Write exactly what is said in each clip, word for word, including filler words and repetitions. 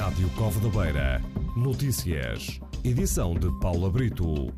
Rádio Cova da Beira. Notícias. Edição de Paula Brito.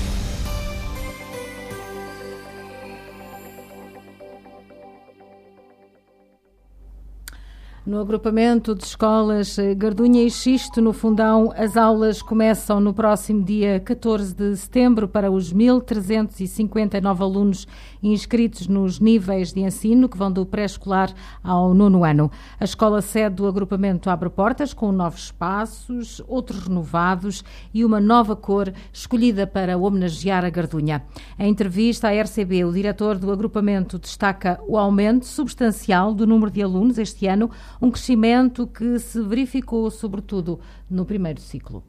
No agrupamento de escolas Gardunha e Xisto, no Fundão, as aulas começam no próximo dia catorze de setembro para os mil trezentos e cinquenta e nove alunos inscritos nos níveis de ensino que vão do pré-escolar ao nono ano. A escola sede do agrupamento abre portas com novos espaços, outros renovados e uma nova cor escolhida para homenagear a Gardunha. Em entrevista à R C B, o diretor do agrupamento destaca o aumento substancial do número de alunos este ano, um crescimento que se verificou sobretudo no primeiro ciclo.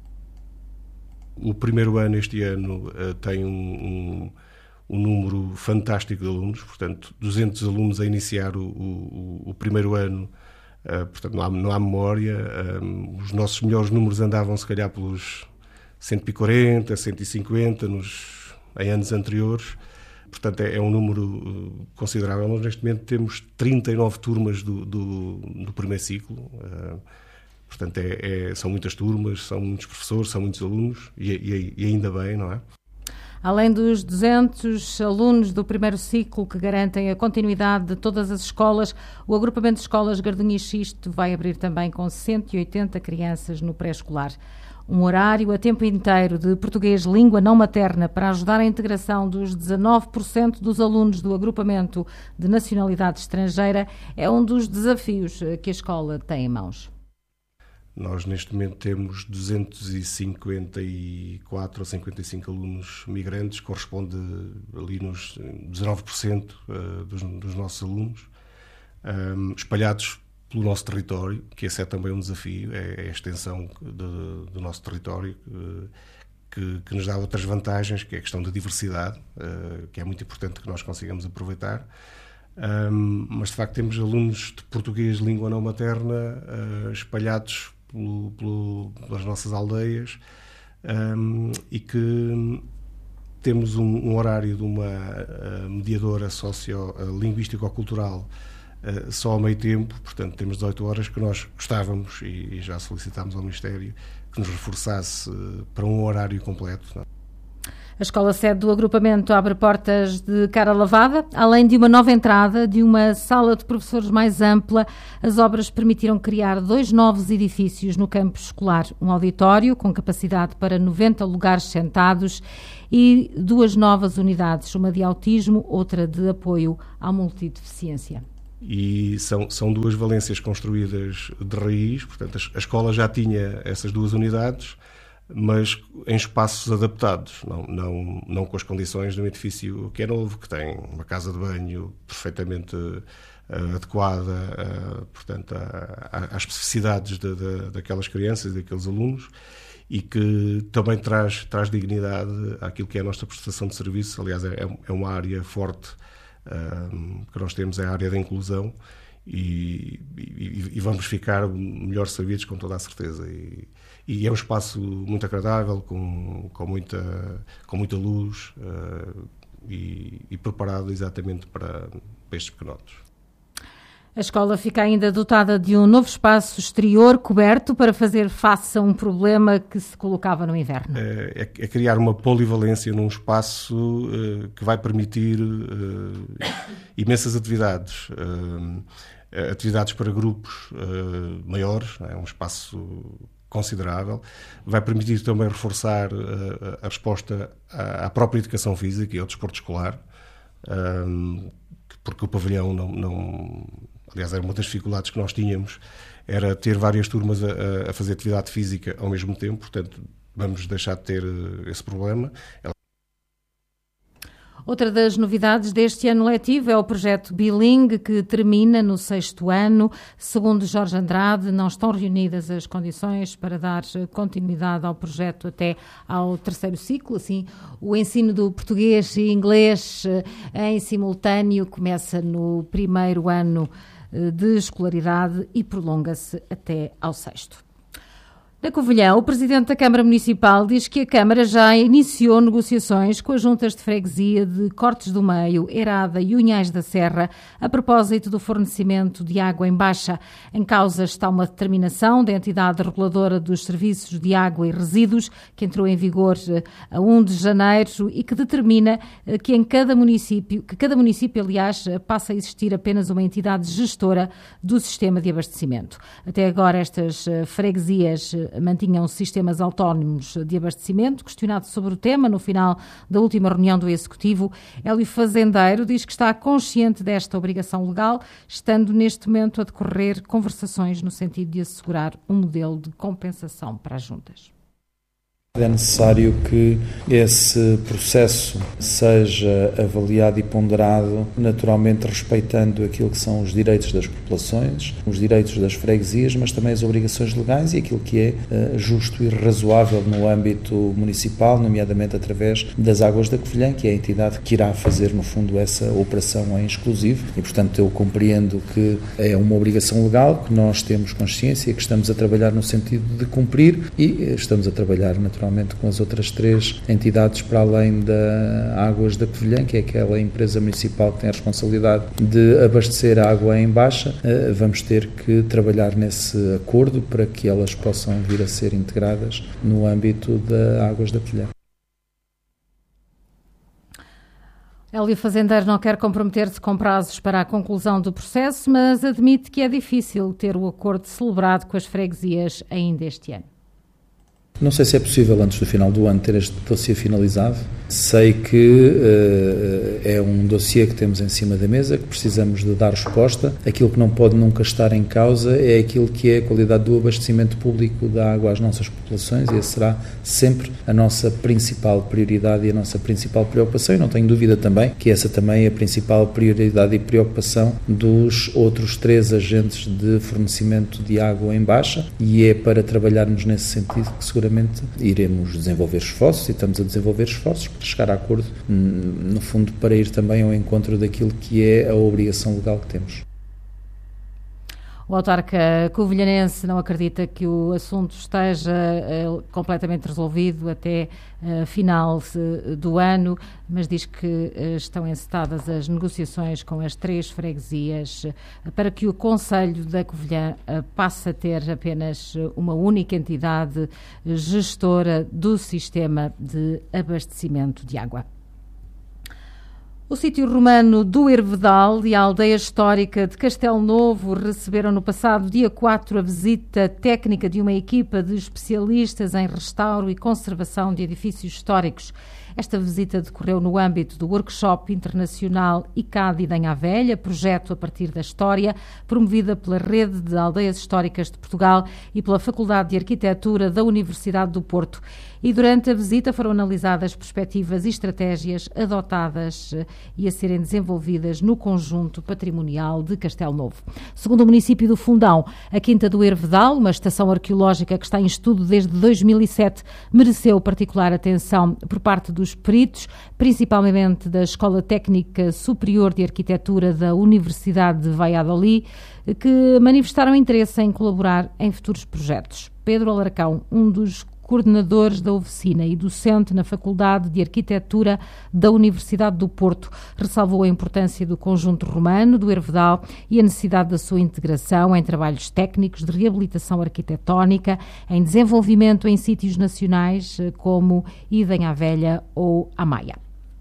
O primeiro ano este ano uh, tem um, um, um número fantástico de alunos, portanto duzentos alunos a iniciar o, o, o primeiro ano, uh, portanto não há, não há memória. Um, os nossos melhores números andavam se calhar pelos cento e quarenta, cento e cinquenta nos, em anos anteriores. Portanto, é, é um número considerável. Nós, neste momento, temos trinta e nove turmas do, do, do primeiro ciclo. Uh, portanto, é, é, são muitas turmas, são muitos professores, são muitos alunos, e, e, e ainda bem, não é? Além dos duzentos alunos do primeiro ciclo que garantem a continuidade de todas as escolas, o agrupamento de escolas Gardunha e Xisto vai abrir também com cento e oitenta crianças no pré-escolar. Um horário a tempo inteiro de português língua não materna para ajudar a integração dos dezanove por cento dos alunos do agrupamento de nacionalidade estrangeira é um dos desafios que a escola tem em mãos. Nós, neste momento, temos duzentos e cinquenta e quatro ou cinquenta e cinco alunos migrantes, corresponde ali nos dezanove por cento dos, dos nossos alunos, um, espalhados pelo nosso território, que esse é também um desafio, é a extensão de, do nosso território, que, que nos dá outras vantagens, que é a questão da diversidade, que é muito importante que nós consigamos aproveitar. Um, mas, de facto, temos alunos de português língua não materna uh, espalhados pelo, pelo, pelas nossas aldeias, um, e que temos um, um horário de uma uh, mediadora socio-linguístico-cultural Uh, só ao meio tempo, portanto temos dezoito horas que nós gostávamos e, e já solicitámos ao Ministério que nos reforçasse uh, para um horário completo. Não? A escola sede do agrupamento abre portas de cara lavada, além de uma nova entrada, de uma sala de professores mais ampla. As obras permitiram criar dois novos edifícios no campus escolar, um auditório com capacidade para noventa lugares sentados e duas novas unidades, uma de autismo, outra de apoio à multideficiência. E são, são duas valências construídas de raiz, portanto a, a escola já tinha essas duas unidades, mas em espaços adaptados, não, não, não com as condições de um edifício que é novo, que tem uma casa de banho perfeitamente uh, adequada uh, portanto, a, a, às especificidades de, de, daquelas crianças e daqueles alunos, e que também traz, traz dignidade àquilo que é a nossa prestação de serviço. Aliás, é, é uma área forte Um, que nós temos, é a área da inclusão, e, e, e vamos ficar melhor servidos com toda a certeza, e, e é um espaço muito agradável, com, com, muita, com muita luz, uh, e, e preparado exatamente para, para estes pequenotes. A escola fica ainda dotada de um novo espaço exterior coberto para fazer face a um problema que se colocava no inverno. É, é criar uma polivalência num espaço uh, que vai permitir uh, imensas atividades. Uh, atividades para grupos uh, maiores, é um espaço considerável. Vai permitir também reforçar uh, a resposta à, à própria educação física e ao desporto escolar, uh, porque o pavilhão não... não Aliás, era uma das dificuldades que nós tínhamos, era ter várias turmas a, a fazer atividade física ao mesmo tempo, portanto, vamos deixar de ter esse problema. Outra das novidades deste ano letivo é o projeto Bilingue, que termina no sexto ano. Segundo Jorge Andrade, não estão reunidas as condições para dar continuidade ao projeto até ao terceiro ciclo. Assim, o ensino do português e inglês em simultâneo começa no primeiro ano de escolaridade e prolonga-se até ao sexto. Na Covilhã, o Presidente da Câmara Municipal diz que a Câmara já iniciou negociações com as juntas de freguesia de Cortes do Meio, Erada e Unhais da Serra a propósito do fornecimento de água em baixa. Em causa está uma determinação da entidade reguladora dos serviços de água e resíduos, que entrou em vigor a primeiro de janeiro e que determina que em cada município, que cada município, aliás, passa a existir apenas uma entidade gestora do sistema de abastecimento. Até agora, estas freguesias mantinham sistemas autónomos de abastecimento. Questionado sobre o tema no final da última reunião do Executivo, Hélio Fazendeiro diz que está consciente desta obrigação legal, estando neste momento a decorrer conversações no sentido de assegurar um modelo de compensação para as juntas. É necessário que esse processo seja avaliado e ponderado, naturalmente respeitando aquilo que são os direitos das populações, os direitos das freguesias, mas também as obrigações legais e aquilo que é uh, justo e razoável no âmbito municipal, nomeadamente através das Águas da Covilhã, que é a entidade que irá fazer, no fundo, essa operação em exclusivo. E, portanto, eu compreendo que é uma obrigação legal, que nós temos consciência, que estamos a trabalhar no sentido de cumprir e estamos a trabalhar, naturalmente, com as outras três entidades para além da Águas da Covilhã, que é aquela empresa municipal que tem a responsabilidade de abastecer a água em baixa. Vamos ter que trabalhar nesse acordo para que elas possam vir a ser integradas no âmbito da Águas da Covilhã. Hélio Fazendeiro não quer comprometer-se com prazos para a conclusão do processo, mas admite que é difícil ter o acordo celebrado com as freguesias ainda este ano. Não sei se é possível, antes do final do ano, ter este dossiê finalizado. Sei que uh, é um dossiê que temos em cima da mesa, que precisamos de dar resposta. Aquilo que não pode nunca estar em causa é aquilo que é a qualidade do abastecimento público da água às nossas populações, e essa será sempre a nossa principal prioridade e a nossa principal preocupação. E não tenho dúvida também que essa também é a principal prioridade e preocupação dos outros três agentes de fornecimento de água em baixa, e é para trabalharmos nesse sentido que seguramente iremos desenvolver esforços, e estamos a desenvolver esforços para chegar a acordo, no fundo, para ir também ao encontro daquilo que é a obrigação legal que temos. O autarca covilhanense não acredita que o assunto esteja uh, completamente resolvido até uh, final uh, do ano, mas diz que uh, estão encetadas as negociações com as três freguesias uh, para que o Conselho da Covilhã uh, passe a ter apenas uma única entidade gestora do sistema de abastecimento de água. O sítio romano do Hervedal e a aldeia histórica de Castelo Novo receberam no passado dia quatro a visita técnica de uma equipa de especialistas em restauro e conservação de edifícios históricos. Esta visita decorreu no âmbito do Workshop Internacional I C A D Idenha Velha, projeto a partir da história, promovida pela Rede de Aldeias Históricas de Portugal e pela Faculdade de Arquitetura da Universidade do Porto. E durante a visita foram analisadas perspectivas e estratégias adotadas e a serem desenvolvidas no conjunto patrimonial de Castelo Novo. Segundo o município do Fundão, a Quinta do Hervedal, uma estação arqueológica que está em estudo desde dois mil e sete, mereceu particular atenção por parte dos peritos, principalmente da Escola Técnica Superior de Arquitetura da Universidade de Valladolid, que manifestaram interesse em colaborar em futuros projetos. Pedro Alarcão, um dos coordenadores da oficina e docente na Faculdade de Arquitetura da Universidade do Porto, ressalvou a importância do conjunto romano do Hervedal e a necessidade da sua integração em trabalhos técnicos de reabilitação arquitetónica, em desenvolvimento em sítios nacionais como Idenha Velha ou Amaia.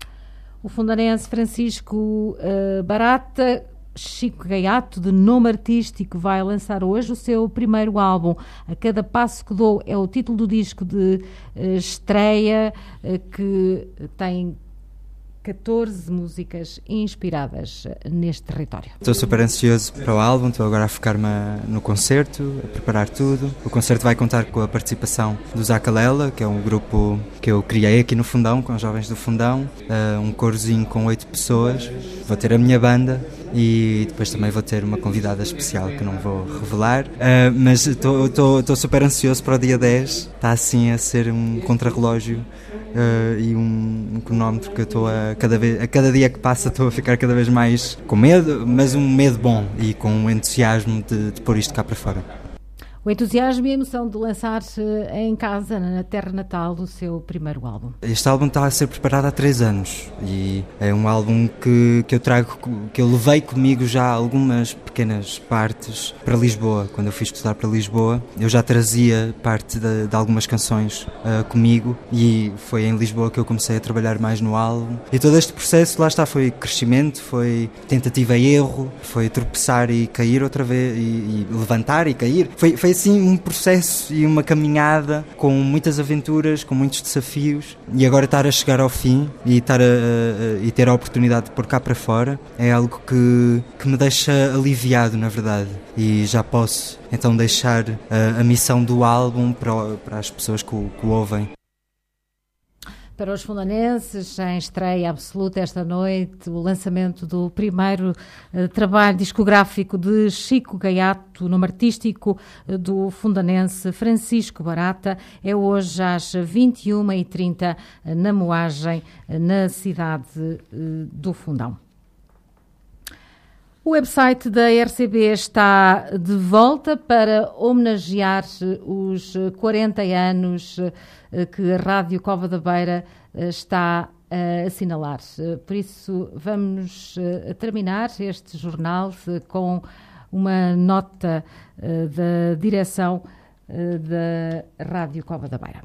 O fundanense Francisco uh, Barata Chico Gaiato, de nome artístico, vai lançar hoje o seu primeiro álbum. A Cada Passo que Dou é o título do disco de uh, estreia uh, que tem catorze músicas inspiradas neste território. Estou super ansioso para o álbum, estou agora a focar-me no concerto, a preparar tudo. O concerto vai contar com a participação do Zacalela, que é um grupo que eu criei aqui no Fundão, com os jovens do Fundão, uh, um corozinho com oito pessoas. Vou ter a minha banda e depois também vou ter uma convidada especial que não vou revelar, uh, mas estou super ansioso para o dia dez. Está assim a ser um contrarrelógio uh, e um, um cronómetro que eu estou a cada, vez, a cada dia que passa estou a ficar cada vez mais com medo, mas um medo bom e com um entusiasmo de, de pôr isto cá para fora. O entusiasmo e a emoção de lançar em casa, na terra natal, o seu primeiro álbum. Este álbum está a ser preparado há três anos e é um álbum que, que eu trago, que eu levei comigo já algumas pequenas partes para Lisboa. Quando eu fui estudar para Lisboa, eu já trazia parte de, de algumas canções uh, comigo e foi em Lisboa que eu comecei a trabalhar mais no álbum. E todo este processo, lá está, foi crescimento, foi tentativa e erro, foi tropeçar e cair outra vez, e, e levantar e cair. Foi, foi assim um processo e uma caminhada com muitas aventuras, com muitos desafios, e agora estar a chegar ao fim e, estar a, a, e ter a oportunidade de pôr cá para fora é algo que, que me deixa aliviado, na verdade, e já posso então deixar a, a missão do álbum para, para as pessoas que o, que o ouvem. Para os fundanenses, em estreia absoluta esta noite, o lançamento do primeiro uh, trabalho discográfico de Chico Gaiato, nome artístico uh, do fundanense Francisco Barata, é hoje às vinte e uma e trinta uh, na Moagem, uh, na cidade uh, do Fundão. O website da R C B está de volta para homenagear os quarenta anos que a Rádio Cova da Beira está a assinalar. Por isso, vamos terminar este jornal com uma nota da direção da Rádio Cova da Beira.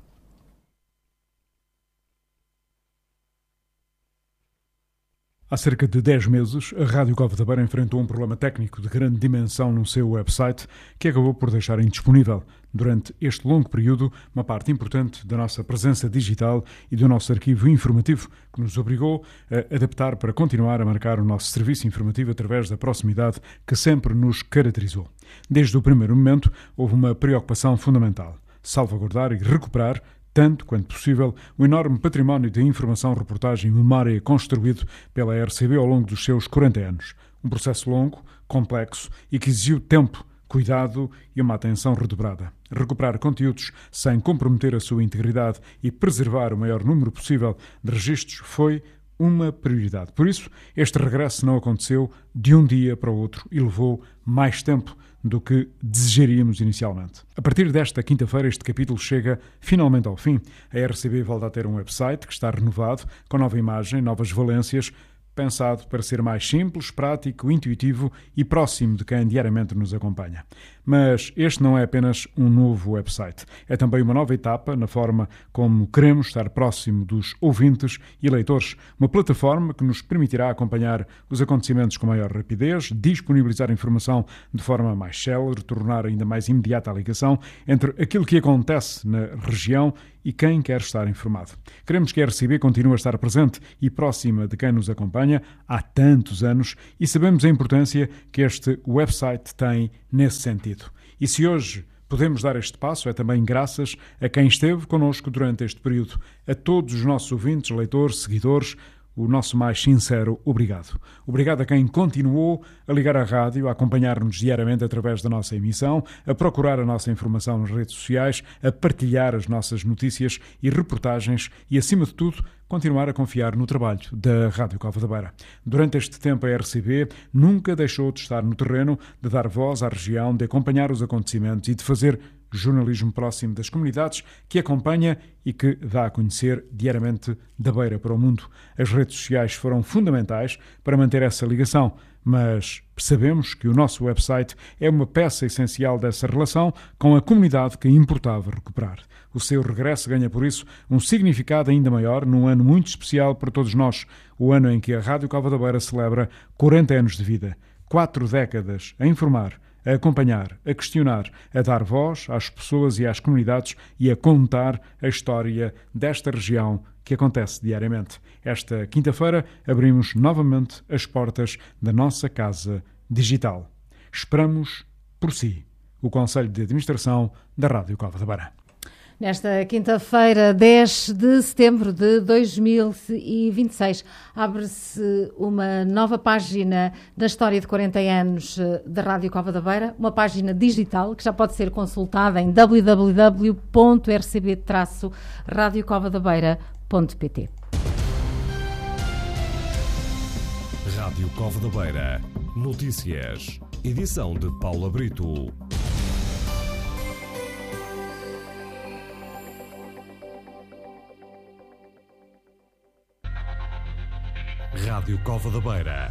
Há cerca de dez meses, a Rádio Cova da Beira enfrentou um problema técnico de grande dimensão no seu website que acabou por deixar indisponível, durante este longo período, uma parte importante da nossa presença digital e do nosso arquivo informativo, que nos obrigou a adaptar para continuar a marcar o nosso serviço informativo através da proximidade que sempre nos caracterizou. Desde o primeiro momento, houve uma preocupação fundamental: salvaguardar e recuperar, tanto quanto possível, o enorme património de informação, reportagem e memória construído pela R C B ao longo dos seus quarenta anos. Um processo longo, complexo e que exigiu tempo, cuidado e uma atenção redobrada. Recuperar conteúdos sem comprometer a sua integridade e preservar o maior número possível de registros foi uma prioridade. Por isso, este regresso não aconteceu de um dia para o outro e levou mais tempo do que desejaríamos inicialmente. A partir desta quinta-feira, este capítulo chega finalmente ao fim. A R C B volta a ter um website que está renovado, com nova imagem, novas valências, pensado para ser mais simples, prático, intuitivo e próximo de quem diariamente nos acompanha. Mas este não é apenas um novo website. É também uma nova etapa na forma como queremos estar próximo dos ouvintes e leitores. Uma plataforma que nos permitirá acompanhar os acontecimentos com maior rapidez, disponibilizar informação de forma mais célere, tornar ainda mais imediata a ligação entre aquilo que acontece na região e quem quer estar informado. Queremos que a R C B continue a estar presente e próxima de quem nos acompanha há tantos anos e sabemos a importância que este website tem nesse sentido. E se hoje podemos dar este passo, é também graças a quem esteve connosco durante este período, a todos os nossos ouvintes, leitores, seguidores, o nosso mais sincero obrigado. Obrigado a quem continuou a ligar à rádio, a acompanhar-nos diariamente através da nossa emissão, a procurar a nossa informação nas redes sociais, a partilhar as nossas notícias e reportagens e, acima de tudo, continuar a confiar no trabalho da Rádio Cova da Beira. Durante este tempo, a R C B nunca deixou de estar no terreno, de dar voz à região, de acompanhar os acontecimentos e de fazer jornalismo próximo das comunidades que acompanha e que dá a conhecer diariamente da Beira para o mundo. As redes sociais foram fundamentais para manter essa ligação, mas percebemos que o nosso website é uma peça essencial dessa relação com a comunidade que importava recuperar. O seu regresso ganha, por isso, um significado ainda maior num ano muito especial para todos nós, o ano em que a Rádio Cova da Beira celebra quarenta anos de vida. Quatro décadas a informar, a acompanhar, a questionar, a dar voz às pessoas e às comunidades e a contar a história desta região que acontece diariamente. Esta quinta-feira abrimos novamente as portas da nossa casa digital. Esperamos por si, o Conselho de Administração da Rádio Cova da Beira. Nesta quinta-feira, dez de setembro de dois mil e vinte e seis, abre-se uma nova página da história de quarenta anos da Rádio Cova da Beira, uma página digital que já pode ser consultada em w w w ponto r c b traço radio cova da beira ponto p t. Rádio Cova da Beira. Notícias. Edição de Paula Brito. Rádio Cova da Beira.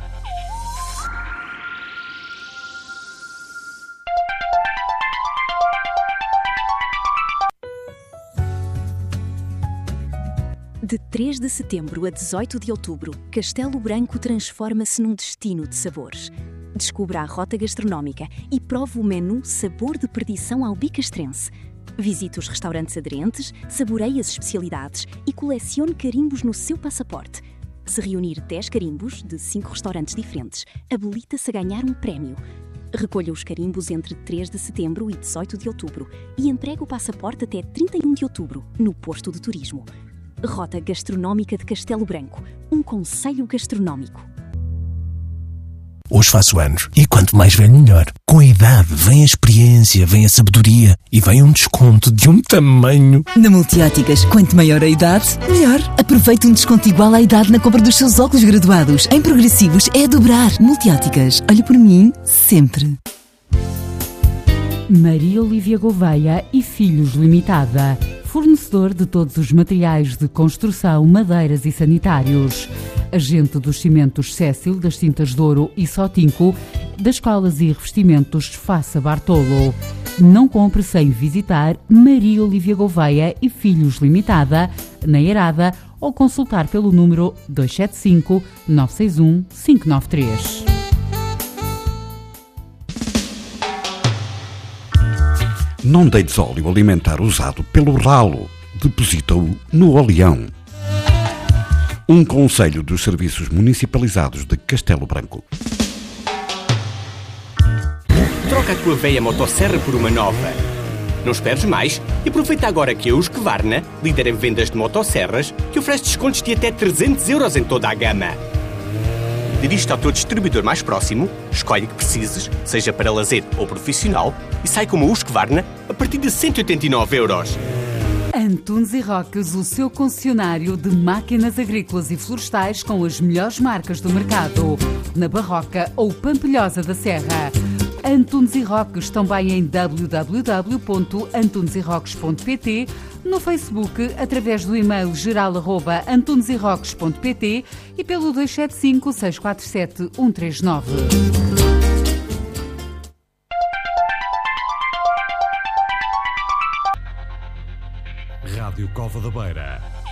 De três de setembro a dezoito de outubro, Castelo Branco transforma-se num destino de sabores. Descubra a rota gastronómica e prove o menu Sabor de Perdição ao Bicastrense. Visite os restaurantes aderentes, saboreie as especialidades e colecione carimbos no seu passaporte. Se reunir dez carimbos de cinco restaurantes diferentes, habilita-se a ganhar um prémio. Recolha os carimbos entre três de setembro e dezoito de outubro e entregue o passaporte até trinta e um de outubro, no posto de turismo. Rota Gastronómica de Castelo Branco, um conselho gastronómico. Hoje faço anos e quanto mais velho melhor. Com a idade vem a experiência, vem a sabedoria e vem um desconto de um tamanho. Na Multióticas, quanto maior a idade, melhor. Aproveite um desconto igual à idade na compra dos seus óculos graduados. Em progressivos é a dobrar. Multióticas, olhe por mim sempre. Maria Olívia Gouveia e Filhos Limitada. Fornecedor de todos os materiais de construção, madeiras e sanitários. Agente dos cimentos Cécil, das Tintas Douro e Sotinco, das colas e revestimentos Faça Bartolo. Não compre sem visitar Maria Olívia Gouveia e Filhos Limitada, na Eirada, ou consultar pelo número dois sete cinco, nove seis um, cinco nove três. Não deites óleo alimentar usado pelo ralo. Deposita-o no oleão. Um conselho dos serviços municipalizados de Castelo Branco. Troca a tua velha motosserra por uma nova. Não esperes mais e aproveita agora que a Husqvarna, líder em vendas de motosserras, te oferece descontos de até trezentos euros em toda a gama. Dirige-te ao teu distribuidor mais próximo, escolhe o que precises, seja para lazer ou profissional, e sai com uma Husqvarna a partir de cento e oitenta e nove euros. Antunes e Roques, o seu concessionário de máquinas agrícolas e florestais com as melhores marcas do mercado, na Barroca ou Pampilhosa da Serra. Antunes e Roques também em w w w ponto antunes e roques ponto p t, no Facebook através do e-mail geral arroba antunes e roques ponto p t e pelo dois sete cinco, seis quatro sete, um três nove. Rádio Cova da Beira.